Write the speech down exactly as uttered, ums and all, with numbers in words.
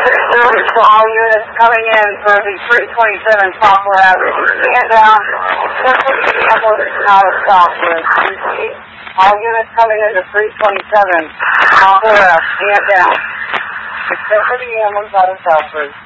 So all units coming in for the three twenty-seven software average, stand down, simply cancel out of software. All units coming into three twenty-seven software, stand down. Except for the ambulance out of software.